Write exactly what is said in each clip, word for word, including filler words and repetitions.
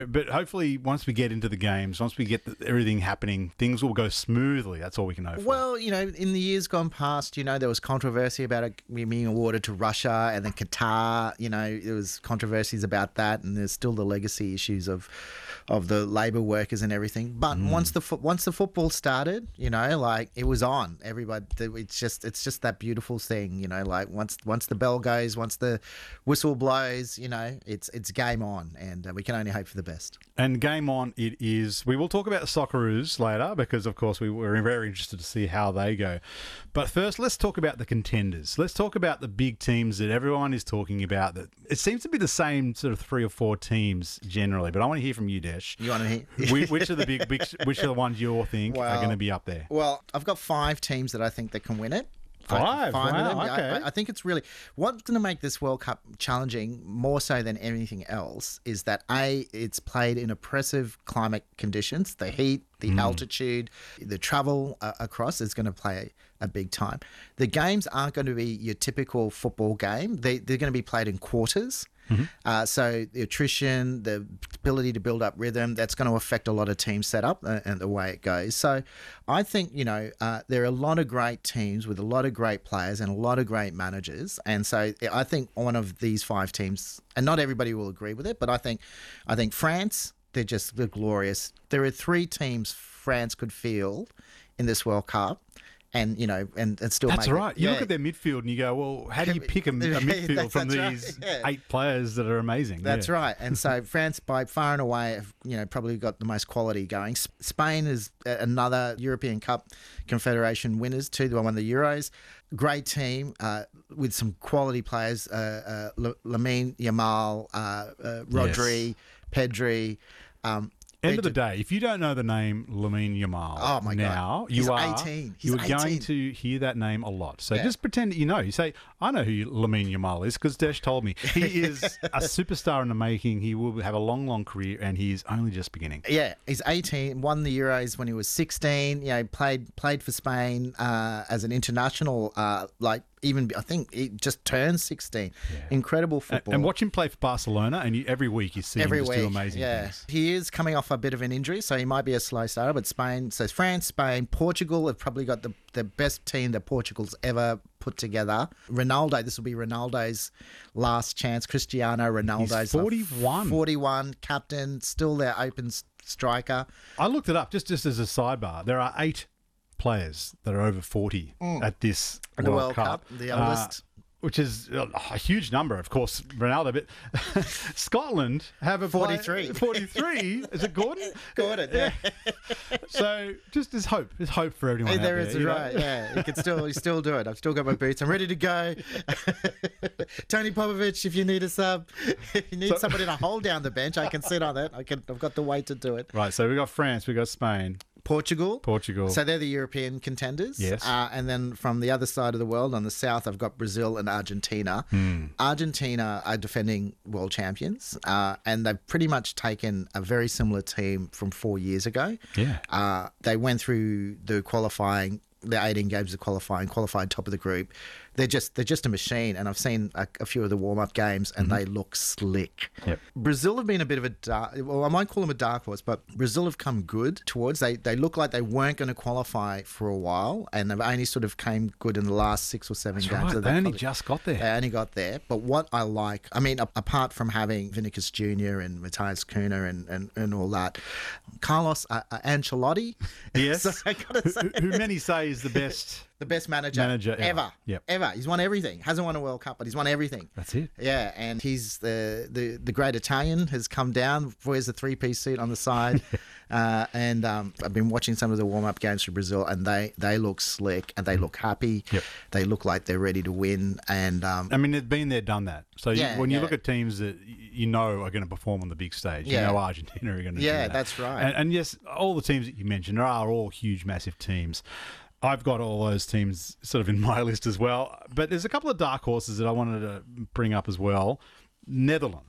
But hopefully once we get into the games, once we get the, everything happening, things will go smoothly. That's all we can hope for. Well, you know, in the years gone past, you know, there was controversy about it being awarded to Russia and then Qatar. You know, there was controversies about that, and there's still the legacy issues of of the labour workers and everything. But mm. once the fo- once the football started, you know, like it was on. Everybody, it's just it's just that beautiful thing, you know. Like once once the bell goes, once the whistle blows, you know, it's it's game on, and uh, we can only hope for the best. And game on it is. We will talk about the Socceroos later because, of course, we were very interested to see how they go. But first, let's talk about the contenders. Let's talk about the big teams that everyone is talking about. That it seems to be the same sort of three or four teams generally. But I want to hear from you, Desh. You want to hear? which, which are the big, big? Which are the ones you think well, are going to be up there? Well, I've got five teams that I think that can win it. Five, five wow, of them. okay. I, I think it's really what's going to make this World Cup challenging more so than anything else is that A, it's played in oppressive climate conditions. The heat, the mm. altitude, the travel uh, across is going to play a, a big time. The games aren't going to be your typical football game. They, they're going to be played in quarters. Mm-hmm. Uh, so the attrition, the ability to build up rhythm, that's going to affect a lot of team setup and, and the way it goes. So I think, you know, uh, there are a lot of great teams with a lot of great players and a lot of great managers. And so I think one of these five teams, and not everybody will agree with it, but I think, I think France, they're just they're glorious. There are three teams France could field in this World Cup. And, you know, and, and still That's make right. it. You Yeah. look at their midfield and you go, well, how do you pick a, a midfield from That's these right. Yeah. eight players that are amazing? That's yeah. right. And so France, by far and away, have, you know, probably got the most quality going. S- Spain is another European Cup Confederation winners too. They won the Euros. Great team uh, with some quality players. Uh, uh, L- Lamine Yamal, uh, uh, Rodri, yes. Pedri. Um, End of the day, if you don't know the name Lamine Yamal oh my now, God. you He's are eighteen. He's you are eighteen. going to hear that name a lot. So yeah. just pretend that you know. You say, I know who Lamine Yamal is because Desh told me. He is a superstar in the making. He will have a long, long career and he is only just beginning. Yeah, he's eighteen, won the Euros when he was sixteen, you know, played played for Spain uh, as an international, uh, like, even I think he just turned sixteen. Yeah. Incredible football. And, and watch him play for Barcelona, and you, every week you see every him just week, do amazing yeah. things. He is coming off a bit of an injury, so he might be a slow starter. But Spain, so France, Spain, Portugal have probably got the, the best team that Portugal's ever put together. Ronaldo, this will be Ronaldo's last chance. Cristiano Ronaldo's He's forty-one. forty-one, captain, still their open striker. I looked it up just, just as a sidebar. There are eight players that are over forty mm. at this World, World World Cup, Cup. the eldest. Uh, which is a huge number, of course, Ronaldo. But Scotland have a forty-three. Play, forty-three. Is it Gordon? Gordon, yeah. So just there's hope. There's hope for everyone. Hey, out there there is, right. Yeah, you can still, you still do it. I've still got my boots. I'm ready to go. Tony Popovich, if you need a sub, if you need so, somebody to hold down the bench, I can sit on it. I can. I've got the weight to do it. Right. So we got France. We got Spain. Portugal. Portugal. So they're the European contenders. Yes. Uh, and then from the other side of the world, on the south, I've got Brazil and Argentina. Hmm. Argentina are defending world champions, uh, and they've pretty much taken a very similar team from four years ago. Yeah. Uh, they went through the qualifying, the eighteen games of qualifying, qualified top of the group. They're just they're just a machine, and I've seen a, a few of the warm-up games, and mm-hmm. they look slick. Yep. Brazil have been a bit of a dark, well, I might call them a dark horse, but Brazil have come good towards. They they look like they weren't going to qualify for a while, and they've only sort of came good in the last six or seven That's games. Right. They only just got there. They only got there. But what I like, I mean, apart from having Vinicius Junior and Matthias Cunha and, and, and all that, Carlos uh, uh, Ancelotti. Yes. So I gotta say, who, who many say is the best. The best manager, manager ever. Ever. Yep. Ever. He's won everything. Hasn't won a World Cup, but he's won everything. That's it. Yeah, and he's the, the, the great Italian has come down, wears a three-piece suit on the side. uh, and um, I've been watching some of the warm-up games for Brazil, and they, they look slick, and they look happy. Yep. They look like they're ready to win. And um, I mean, they've been there, done that. So yeah, you, when you yeah. look at teams that you know are going to perform on the big stage, yeah. you know Argentina are going to yeah, do that. that's right. And, and yes, all the teams that you mentioned are all huge, massive teams. I've got all those teams sort of in my list as well. But there's a couple of dark horses that I wanted to bring up as well. Netherlands.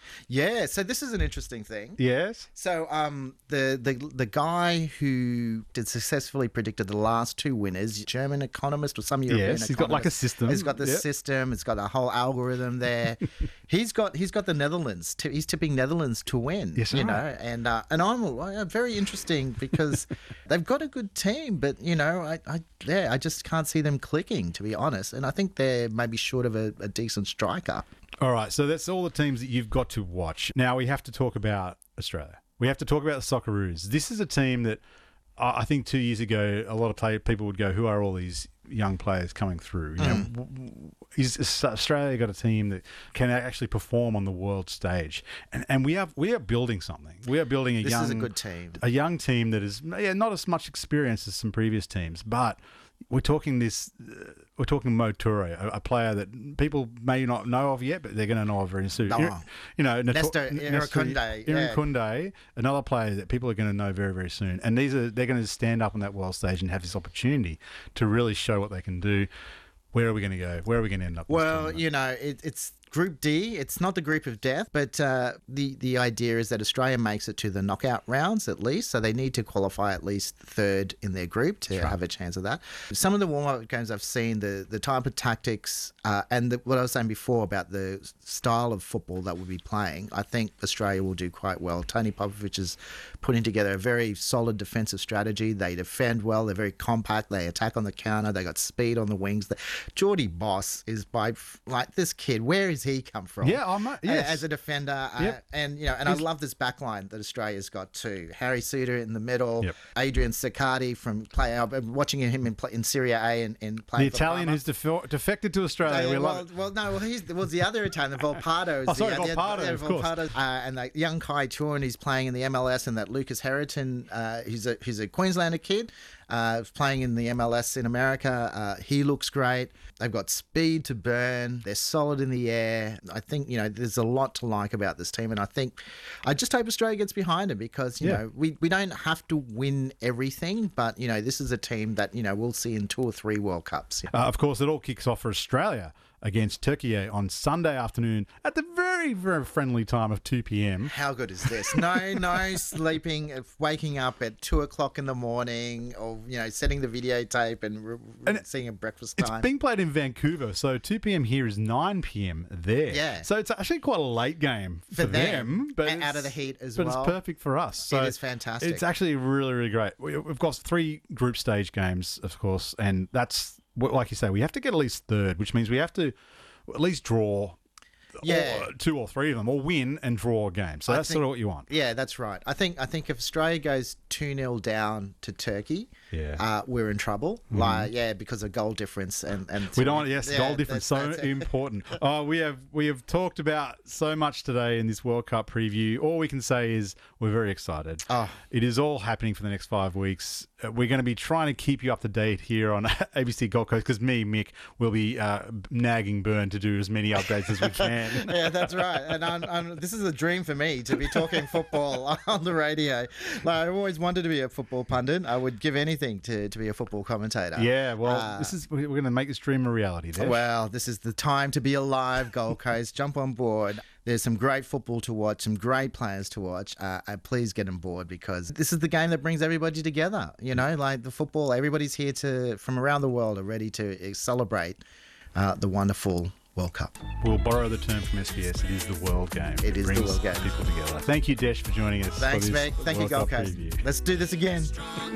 Yeah, so this is an interesting thing. Yes. So um, the, the the guy who did successfully predicted the last two winners, German economist or some European Yes, he's got like a economist, system. He's got the Yep. system. It's got a whole algorithm there. he's got he's got the Netherlands. T- he's tipping Netherlands to win. Yes, you right. know, and uh, and I'm uh, very interesting because they've got a good team, but you know, I, I yeah, I just can't see them clicking, to be honest. And I think they're maybe short of a, a decent striker. All right, so that's all the teams that you've got to watch. Now we have to talk about Australia. We have to talk about the Socceroos. This is a team that uh, I think two years ago, a lot of play, people would go, "Who are all these young players coming through?" You know, Mm. w- w- is, is Australia got a team that can actually perform on the world stage? And and we have we are building something. We are building a This young is a good team. a young team that is yeah, not as much experience as some previous teams, but we're talking this. Uh, we're talking Mo Toure, a, a player that people may not know of yet, but they're going to know of very soon. Oh. You, you know, Nato- Nestor Nestor Irakunde, yeah. Irakunde, another player that people are going to know very, very soon. And these are they're going to stand up on that world stage and have this opportunity to really show what they can do. Where are we going to go? Where are we going to end up? in this Well, tournament? you know, it, it's Group D. It's not the group of death, but uh, the the idea is that Australia makes it to the knockout rounds at least, so they need to qualify at least third in their group to Right. have a chance of that. Some of the warm up games I've seen, the the type of tactics uh, and the, what I was saying before about the style of football that we'll be playing, I think Australia will do quite well. Tony Popovich is putting together a very solid defensive strategy. They defend well. They're very compact. They attack on the counter. They got speed on the wings. The, Geordie Boss is by like this kid. Where is he come from? Yeah, I'm uh, A- yes. as a defender, uh, Yep. and you know, and I love this backline that Australia's got too. Harry Suter in the middle, Yep. Adrian Siccardi from play. I've been watching him in, play, in Serie A and, and the playing for Italian Parma. who's defe- defected to Australia. Uh, we well, love it. well, no, well, he's well, the other Italian, the Volpato. is Oh, sorry, the, Volpato, yeah, of course. Volpato. Uh, and that young Kai Chorn, who's playing in the M L S, and that Lucas Herriton, uh, he's a he's a Queenslander kid, uh, playing in the M L S in America. Uh, he looks great. They've got speed to burn. They're solid in the air. I think, you know, there's a lot to like about this team, and I think I just hope Australia gets behind it because, you Yeah. know, we, we don't have to win everything, but, you know, this is a team that, you know, we'll see in two or three World Cups. Uh, of course, it all kicks off for Australia against Turkey on Sunday afternoon at the very, very friendly time of two p.m. How good is this? No, no sleeping, uh, waking up at two o'clock in the morning, or you know, setting the videotape and, re- And seeing a breakfast It's time. being played in Vancouver, so two p.m. here is nine p.m. there. Yeah. So it's actually quite a late game for, For them, but and out it's- of the heat as but well. it's perfect for us. So It is fantastic. It's actually really, really great. We- We've got three group stage games, of course, and that's like you say, we have to get at least third, which means we have to at least draw. Yeah. or two or three of them, or win and draw a game. So I that's think- sort of what you want. Yeah, that's right. I think I think if Australia goes two nil down to Turkey, Yeah. uh, we're in trouble. Like, yeah, because of goal difference and and We don't want yes, yeah, goal difference so that's- that's it. important. Oh, we have we have talked about so much today in this World Cup preview. All we can say is we're very excited. Oh. It is all happening for the next five weeks. Uh, We're going to be trying to keep you up to date here on A B C Gold Coast because me, Mick, will be uh, nagging Byrne to do as many updates as we can. Yeah, that's right. And I'm, I'm, this is a dream for me to be talking football on the radio. Like, I've always wanted to be a football pundit. I would give anything to, to be a football commentator. Yeah, well, Uh, this is we're going to make this dream a reality. There. Well, this is the time to be alive, Gold Coast. Jump on board. There's some great football to watch, some great players to watch. Uh, uh, please get on board because this is the game that brings everybody together. You know, like the football, everybody's here to from around the world are ready to uh, celebrate uh, the wonderful World Cup. We'll borrow the term from S B S. It is the world game. It is the brings world game. People together. Thank you, Desh, for joining us. Thanks, for this Meg. Thank you, World Gold Cup Coast. preview. Let's do this again.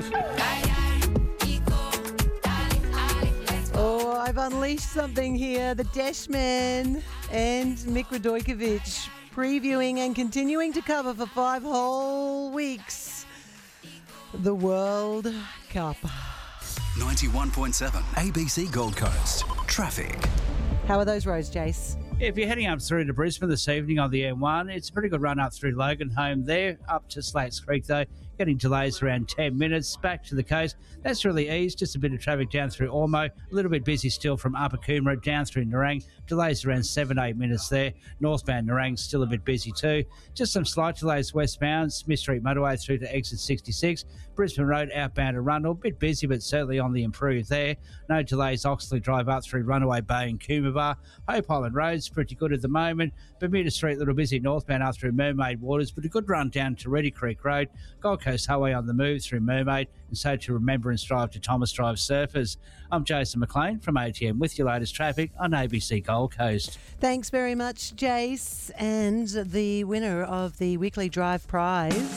Oh, I've unleashed something here. The Dashman and Mick Radojkovic previewing and continuing to cover for five whole weeks the World Cup. ninety-one point seven A B C Gold Coast. Traffic. How are those roads, Jace? If you're heading up through to Brisbane this evening on the M one, it's a pretty good run up through Logan Home there, up to Slates Creek though. Getting delays around ten minutes. Back to the coast, that's really eased. Just a bit of traffic down through Ormo. A little bit busy still from Upper Coomera down through Nerang. Delays around seven, eight minutes there. Northbound Nerang still a bit busy too. Just some slight delays westbound. Smith Street Motorway through to exit sixty-six. Brisbane Road outbound to Rundle. Bit busy but certainly on the improve there. No delays Oxley Drive up through Runaway Bay and Coomera. Hope Island Road's It's pretty good at the moment. Bermuda Street a little busy northbound up through Mermaid Waters, but a good run down to Reedy Creek Road. Gold Coast Highway on the move through Mermaid, and so to Remembrance Drive to Thomas Drive Surfers. I'm Jason McLean from A T M with your latest traffic on A B C Gold Coast. Thanks very much, Jace. And the winner of the Weekly Drive Prize